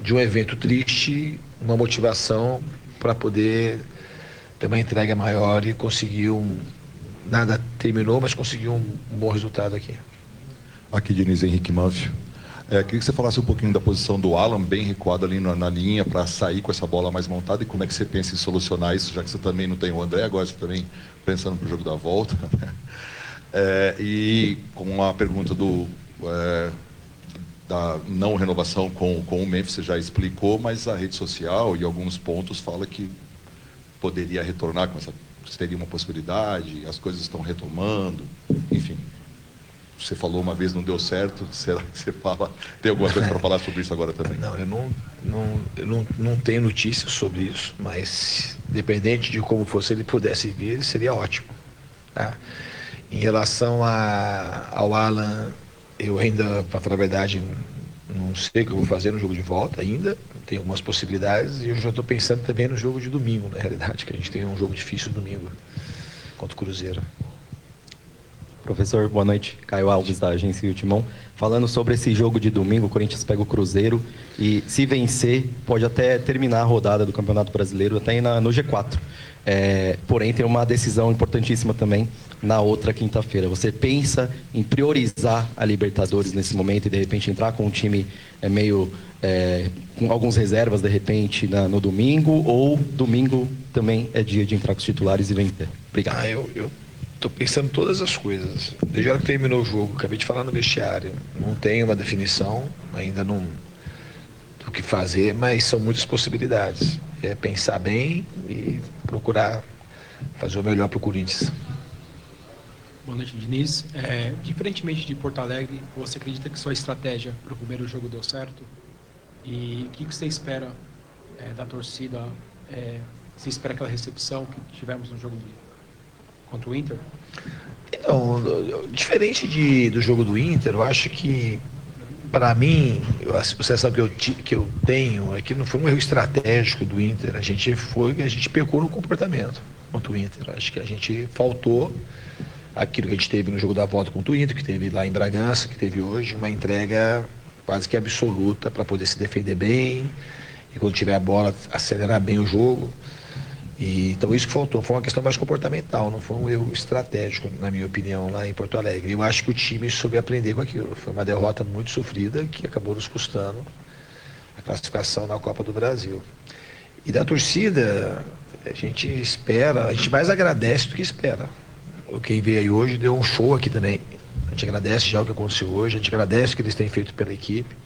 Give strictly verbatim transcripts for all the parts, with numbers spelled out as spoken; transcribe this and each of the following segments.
de um evento triste, uma motivação para poder ter uma entrega maior e conseguir um... Nada terminou, mas conseguiu um, um bom resultado aqui. Aqui, Diniz, Henrique Manfio. É, queria que você falasse um pouquinho da posição do Alan, bem recuado ali na, na linha, para sair com essa bola mais montada, e como é que você pensa em solucionar isso, já que você também não tem o André, agora você também pensando para o jogo da volta. É, e com a pergunta do, é, da não renovação com, com o Memphis, você já explicou, mas a rede social e alguns pontos fala que poderia retornar com essa, teria uma possibilidade, as coisas estão retomando, enfim. Você falou uma vez, não deu certo, será que você fala, tem alguma coisa para falar sobre isso agora também? Não, eu não, não, eu não, não tenho notícias sobre isso, mas dependente de como fosse, ele pudesse vir, seria ótimo. Tá? Em relação a, ao Alan, eu ainda, para falar a verdade, não sei o que eu vou fazer no jogo de volta ainda, tem algumas possibilidades, e eu já estou pensando também no jogo de domingo, na realidade, que a gente tem um jogo difícil domingo contra o Cruzeiro. Professor, boa noite. Caio Alves, da agência Timão. Falando sobre esse jogo de domingo, o Corinthians pega o Cruzeiro e, se vencer, pode até terminar a rodada do Campeonato Brasileiro até na, no G quatro. É, porém, tem uma decisão importantíssima também na outra quinta-feira. Você pensa em priorizar a Libertadores nesse momento e, de repente, entrar com um time é, meio... É, com alguns reservas, de repente, na, no domingo, ou domingo também é dia de entrar com os titulares e vencer? Obrigado. Ah, eu... eu... Estou pensando todas as coisas. Desde a hora que terminou o jogo, acabei de falar no vestiário. Não tenho uma definição, ainda não do que fazer, mas são muitas possibilidades. É pensar bem e procurar fazer o melhor para o Corinthians. Boa noite, Diniz. É, diferentemente de Porto Alegre, você acredita que sua estratégia para o primeiro jogo deu certo? E o que você espera é, da torcida? É, você espera aquela recepção que tivemos no jogo de contra o Inter? Então, diferente de, do jogo do Inter, eu acho que, para mim, a sensação que eu, que eu tenho é que não foi um erro estratégico do Inter. A gente foi, a gente pecou no comportamento contra o Inter. Acho que a gente faltou aquilo que a gente teve no jogo da volta contra o Inter, que teve lá em Bragança, que teve hoje, uma entrega quase que absoluta para poder se defender bem e, quando tiver a bola, acelerar bem o jogo. E, então isso que faltou, foi uma questão mais comportamental, não foi um erro estratégico, na minha opinião, lá em Porto Alegre. Eu acho que o time soube aprender com aquilo. Foi uma derrota muito sofrida que acabou nos custando a classificação na Copa do Brasil. E da torcida, a gente espera, a gente mais agradece do que espera. Quem veio aí hoje deu um show aqui também. A gente agradece já o que aconteceu hoje, a gente agradece o que eles têm feito pela equipe.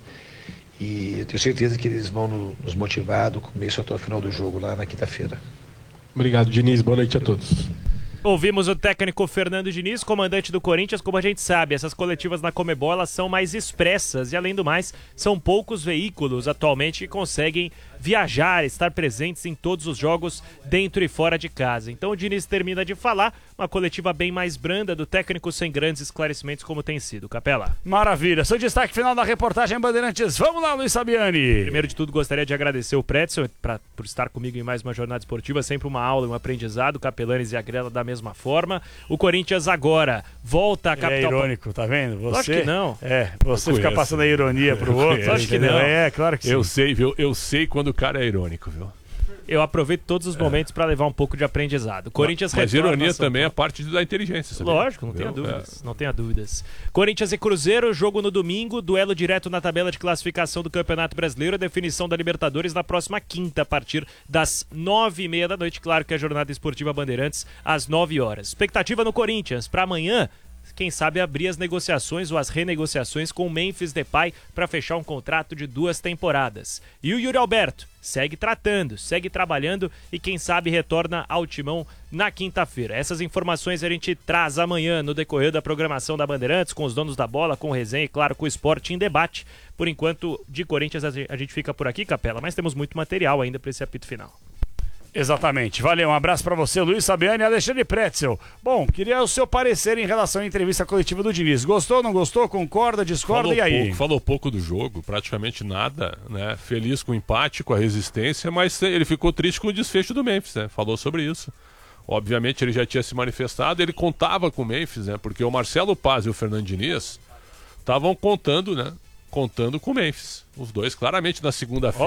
E eu tenho certeza que eles vão nos motivar do começo até o final do jogo lá na quinta-feira. Obrigado, Diniz. Boa noite a todos. Ouvimos o técnico Fernando Diniz, comandante do Corinthians. Como a gente sabe, essas coletivas na Conmebol elas são mais expressas e, além do mais, são poucos veículos atualmente que conseguem viajar, estar presentes em todos os jogos dentro e fora de casa. Então o Diniz termina de falar, uma coletiva bem mais branda do técnico, sem grandes esclarecimentos como tem sido. Capela. Maravilha. Seu destaque final da reportagem Bandeirantes. Vamos lá, Luiz Sabiani. Primeiro de tudo, gostaria de agradecer o Pretzel pra, por estar comigo em mais uma jornada esportiva, sempre uma aula e um aprendizado. Capelanes e a Grela da mesma forma. O Corinthians agora volta à Ele capital... é irônico, tá vendo? Você, Lógico que não. É, você fica passando a ironia pro outro. Lógico que não. É, claro que sim. Eu sei, viu? Eu sei quando o cara é irônico, viu? Eu aproveito todos os momentos é. para levar um pouco de aprendizado. Corinthians Mas ironia também Paulo. é parte da inteligência, sabia? Lógico, não tenha dúvidas, é. não tenha dúvidas. Corinthians e Cruzeiro, jogo no domingo, duelo direto na tabela de classificação do Campeonato Brasileiro, a definição da Libertadores na próxima quinta, a partir das nove e meia da noite. Claro que a jornada esportiva Bandeirantes às nove horas. Expectativa no Corinthians para amanhã. Quem sabe abrir as negociações ou as renegociações com o Memphis Depay para fechar um contrato de duas temporadas. E o Yuri Alberto segue tratando, segue trabalhando e quem sabe retorna ao timão na quinta-feira. Essas informações a gente traz amanhã no decorrer da programação da Bandeirantes, com os donos da bola, com o resenha e, claro, com o esporte em debate. Por enquanto, de Corinthians a gente fica por aqui, Capela, mas temos muito material ainda para esse apito final. Exatamente. Valeu, um abraço pra você, Luiz Sabiani e Alexandre Pretzel. Bom, queria o seu parecer em relação à entrevista coletiva do Diniz. Gostou, não gostou? Concorda, discorda? Falou e aí? Pouco, falou pouco do jogo, praticamente nada, né? Feliz com o empate, com a resistência, mas ele ficou triste com o desfecho do Memphis, né? Falou sobre isso. Obviamente ele já tinha se manifestado, ele contava com o Memphis, né? Porque o Marcelo Paz e o Fernando Diniz estavam contando, né? Contando com o Memphis. Os dois claramente na segunda-feira.